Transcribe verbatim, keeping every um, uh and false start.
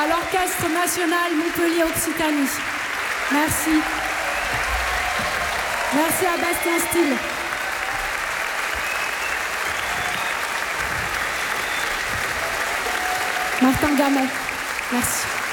à l'Orchestre National Montpellier-Occitanie. Merci. Merci à Bastien Steele. Martin Gamet. Merci.